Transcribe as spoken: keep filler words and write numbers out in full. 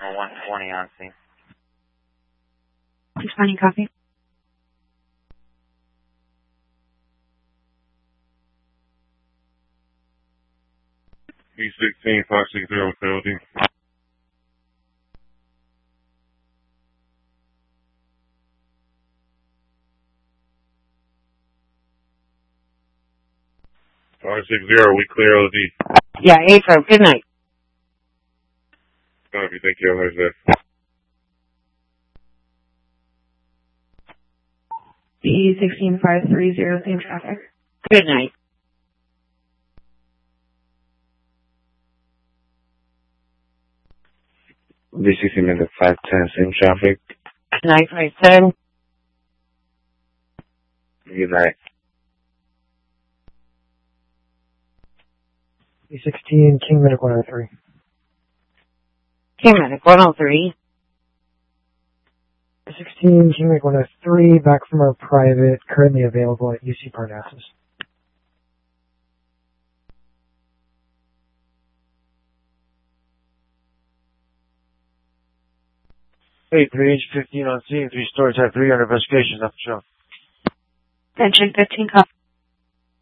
one twenty on scene. six twenty, copy. E sixteen, five six zero, Fidelity. five six zero, we clear L D. Yeah, April, good night. Copy, thank you, have a nice day. E sixteen, five three zero, same traffic. Good night. B sixteen, five ten, same traffic. Good night, five ten. Good night. B sixteen, King Medic one oh three. King Medic one oh three. B sixteen, King Medic one oh three, back from our private, currently available at U C Parnassus. Hey, three H fifteen on scene, three story type three under investigation, nothing shown. Attention fifteen, copy.